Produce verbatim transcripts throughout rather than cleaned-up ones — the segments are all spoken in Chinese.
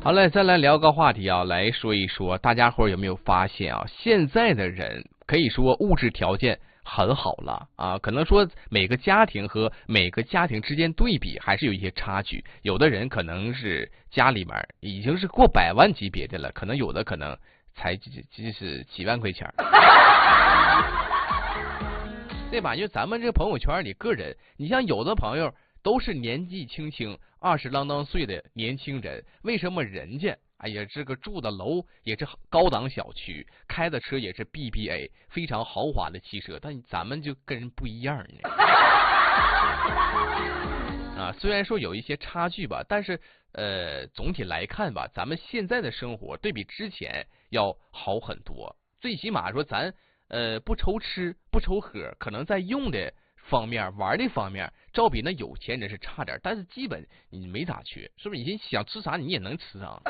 好嘞，再来聊个话题啊，来说一说，大家伙有没有发现啊？现在的人可以说物质条件很好了啊，可能说每个家庭和每个家庭之间对比还是有一些差距。有的人可能是家里面已经是过百万级别的了，可能有的可能才就是几万块钱，对吧？因为咱们这个朋友圈里个人，你像有的朋友都是年纪轻轻二十啷当岁的年轻人，为什么人家哎呀这个住的楼也是高档小区，开的车也是 B B A 非常豪华的汽车，但咱们就跟人不一样呢？啊，虽然说有一些差距吧，但是呃总体来看吧，咱们现在的生活对比之前要好很多，最起码说咱呃不愁吃不愁喝，可能在用的方面玩的方面照比那有钱人是差点，但是基本你没咋缺，是不是？你想吃啥你也能吃啊，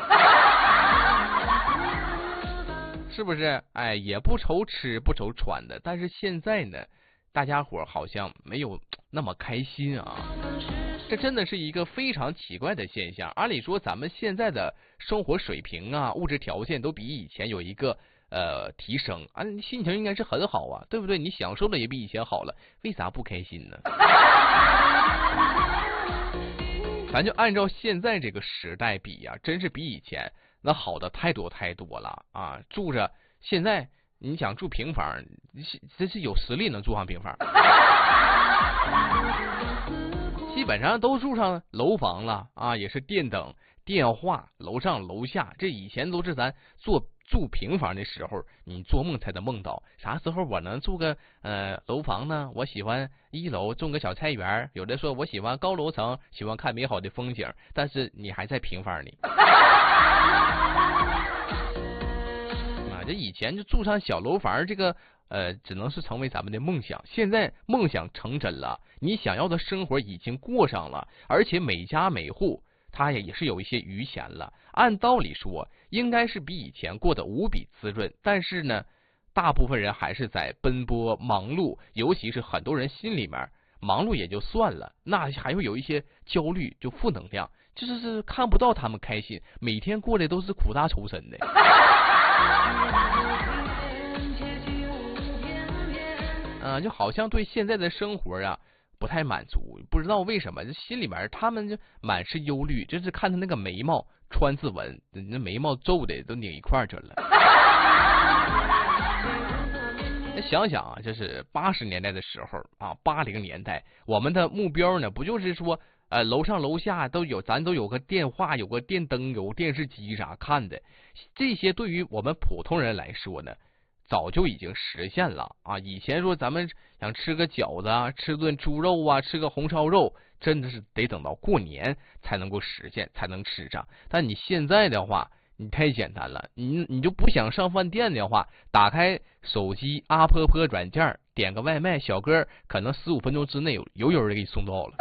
是不是？哎，也不愁吃不愁穿的，但是现在呢大家伙好像没有那么开心啊，这真的是一个非常奇怪的现象。按理说咱们现在的生活水平啊物质条件都比以前有一个呃，提升啊，你心情应该是很好啊，对不对？你享受的也比以前好了，为啥不开心呢？咱就按照现在这个时代比呀、啊，真是比以前那好的太多太多了啊！住着现在你想住平房，真是有实力能住上平房，基本上都住上楼房了啊，也是电灯、电话、楼上楼下，这以前都是咱做。住平房的时候，你做梦才能梦到，啥时候我能住个呃楼房呢？我喜欢一楼种个小菜园，有的说我喜欢高楼层，喜欢看美好的风景，但是你还在平房里。啊，这以前就住上小楼房，这个呃只能是成为咱们的梦想。现在梦想成真了，你想要的生活已经过上了，而且每家每户。他也也是有一些余钱了，按道理说应该是比以前过得无比滋润，但是呢大部分人还是在奔波忙碌，尤其是很多人心里面忙碌也就算了，那还会有一些焦虑，就负能量，就是是看不到他们开心，每天过的都是苦大仇深的。啊、呃，就好像对现在的生活啊不太满足，不知道为什么，这心里面他们就满是忧虑，就是看他那个眉毛川字纹，那眉毛皱的都拧一块去了。想想啊，这是八十年代的时候啊，八零年代，我们的目标呢，不就是说，呃，楼上楼下都有，咱都有个电话，有个电灯，有个电视机啥看的，这些对于我们普通人来说呢。早就已经实现了啊！以前说咱们想吃个饺子啊，吃顿猪肉啊，吃个红烧肉，真的是得等到过年才能够实现，才能吃上。但你现在的话，你太简单了，你你就不想上饭店的话，打开手机阿婆婆软件，点个外卖，小哥可能十五分钟之内有有有人给你送到了。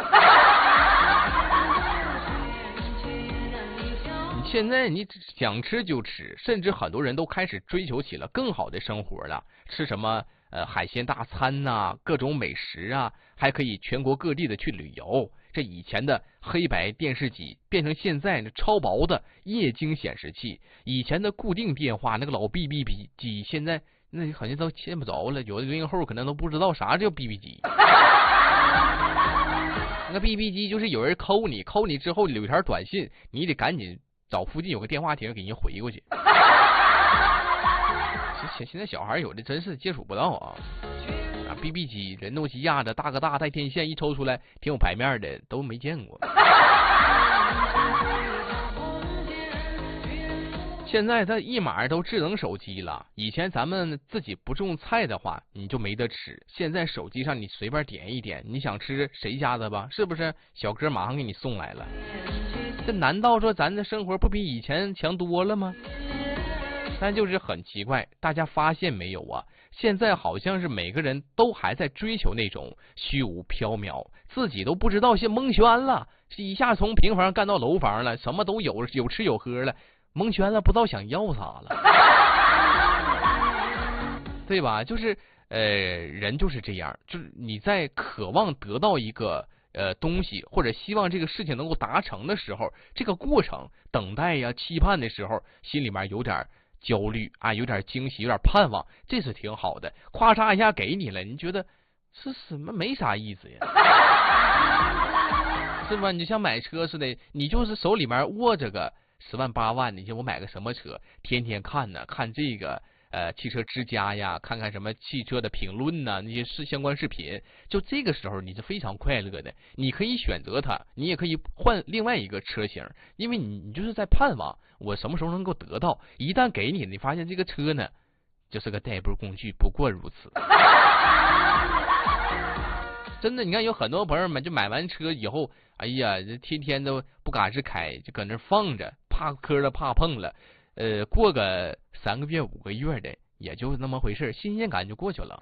现在你想吃就吃，甚至很多人都开始追求起了更好的生活了，吃什么呃海鲜大餐呐、啊，各种美食啊，还可以全国各地的去旅游。这以前的黑白电视机变成现在的超薄的液晶显示器，以前的固定电话那个老 B B 机，现在那好像都见不着了，有的零零后可能都不知道啥叫 B B 机。那个 B B 机就是有人扣你，扣你之后留一条短信，你得赶紧。找附近有个电话亭给人回过去。现现在小孩有的真是接触不到啊！啊 ，B B 机、人诺基亚的大哥大带天线一抽出来，挺有牌面的，都没见过。现在它一码都智能手机了，以前咱们自己不种菜的话，你就没得吃。现在手机上你随便点一点，你想吃谁家的吧，是不是？小哥马上给你送来了。这难道说咱的生活不比以前强多了吗？但就是很奇怪，大家发现没有啊？现在好像是每个人都还在追求那种虚无缥缈，自己都不知道先蒙圈了，一下从平房干到楼房了，什么都有，有吃有喝了，蒙圈了，不知道想要啥了，对吧？就是呃，人就是这样，就是你在渴望得到一个呃东西，或者希望这个事情能够达成的时候，这个过程等待呀、期盼的时候，心里面有点焦虑啊，有点惊喜，有点盼望，这是挺好的。咵嚓一下给你了，你觉得是什么没啥意思呀？是吧？你就像买车似的，你就是手里面握着个十万八万，你说我买个什么车？天天看呢，看这个呃汽车之家呀，看看什么汽车的评论呐，那些是相关视频。就这个时候你是非常快乐的，你可以选择它，你也可以换另外一个车型，因为你你就是在盼望我什么时候能够得到。一旦给你，你发现这个车呢，就是个代步工具，不过如此。真的，你看有很多朋友们就买完车以后，哎呀，这天天都不敢是开，就搁那放着，怕磕了怕碰了，呃，过个三个月五个月的，也就那么回事，新鲜感就过去了，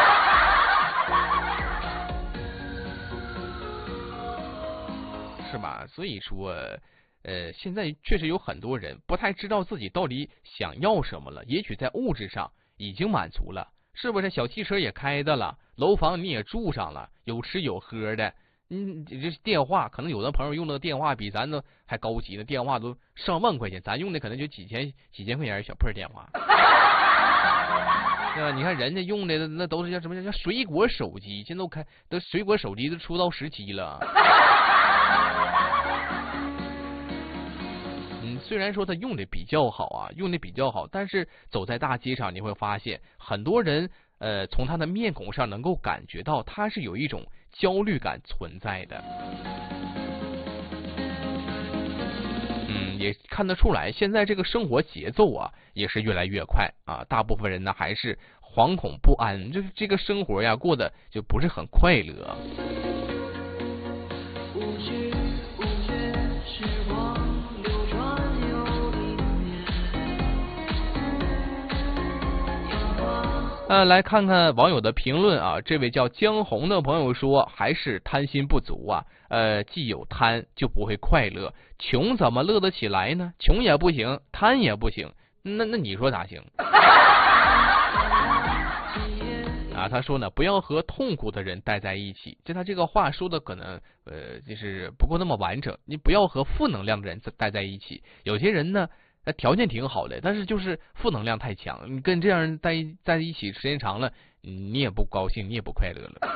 是吧？所以说，呃，现在确实有很多人不太知道自己到底想要什么了，也许在物质上已经满足了。是不是小汽车也开的了，楼房你也住上了，有吃有喝的，嗯，这电话可能有的朋友用的电话比咱都还高级的，电话都上万块钱，咱用的可能就几千几千块钱小破电话，对吧？你看人家用的那都是叫什么叫水果手机，现在都开都水果手机都出到时期了。虽然说他用的比较好啊，用的比较好，但是走在大街上，你会发现很多人，呃，从他的面孔上能够感觉到他是有一种焦虑感存在的。嗯，也看得出来，现在这个生活节奏啊，也是越来越快啊，大部分人呢还是惶恐不安，就是这个生活呀过得就不是很快乐。呃，来看看网友的评论啊。这位叫江红的朋友说，还是贪心不足啊。呃，既有贪就不会快乐，穷怎么乐得起来呢？穷也不行，贪也不行，那那你说咋行？啊，他说呢，不要和痛苦的人待在一起。就他这个话说的可能呃，就是不够那么完整。你不要和负能量的人待在一起。有些人呢，他条件挺好的，但是就是负能量太强，你跟这样人在在一起时间长了，你也不高兴，你也不快乐了。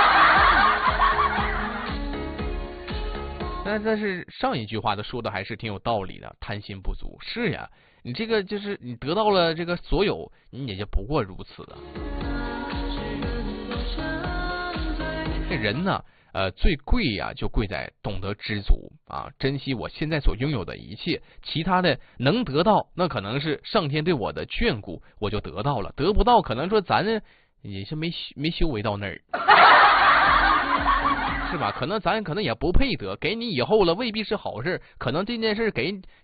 但但是上一句话他说的还是挺有道理的，贪心不足。是呀，你这个就是你得到了这个所有，你也就不过如此了。这人呢，呃，最贵呀、啊，就贵在懂得知足啊，珍惜我现在所拥有的一切。其他的能得到，那可能是上天对我的眷顾，我就得到了；得不到，可能说咱呢也是没没修为到那儿，是吧？可能咱可能也不配得，给你以后了未必是好事，可能这件事给